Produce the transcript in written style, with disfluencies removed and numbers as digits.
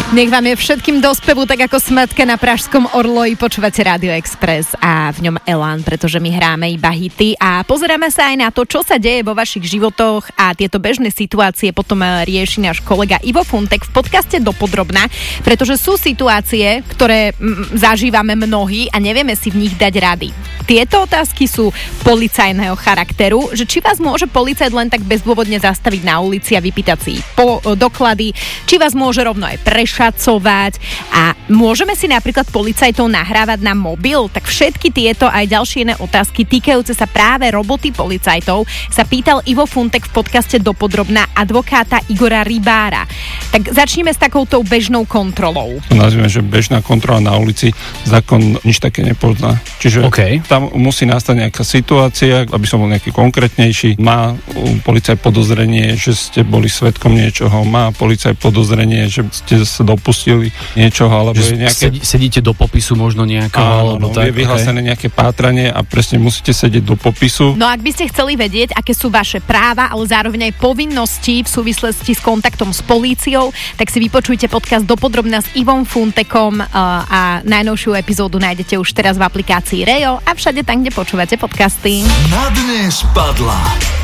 Nech vám je všetkým do spevu, tak ako Smetke na pražskom Orloji. Počúvate Radio Express a v ňom Elán, pretože my hráme iba hity a pozeráme sa aj na to, čo sa deje vo vašich životoch a tieto bežné situácie potom rieši náš kolega Ivo Funtek v podcaste Dopodrobna, pretože sú situácie, ktoré zažívame mnohí a nevieme si v nich dať rady. Tieto otázky sú policajného charakteru, že či vás môže policajt len tak bezdôvodne zastaviť na ulici a vypýtať si doklady, či vás môže rovno aj prešacovať a môžeme si napríklad policajtov nahrávať na mobil, tak všetky tieto aj ďalšie iné otázky týkajúce sa práve roboty policajtov sa pýtal Ivo Funtek v podcaste Dopodrobna advokáta Igora Rybára. Tak začneme s takouto bežnou kontrolou. Nazvime, že bežná kontrola na ulici, zákon nič také nepozná. Čiže tam musí nastať nejaká situácia, aby som bol nejaký konkrétnejší. Má policajt podozrenie, že ste boli svedkom niečoho, má policajt podozrenie, že ste sa dopustili niečoho, alebo že je nejaké... Sedíte do popisu možno nejakého, alebo tak. Je vyhlásené nejaké pátranie a presne musíte sedieť do popisu. No ak by ste chceli vedieť, aké sú vaše práva, ale zároveň aj povinnosti v súvislosti s kontaktom s políciou, tak si vypočujte podcast Dopodrobna s Ivom Funtekom a najnovšiu epizódu nájdete už teraz v aplikácii Rejo a všade tam, kde počúvate podcasty. Na dnes padla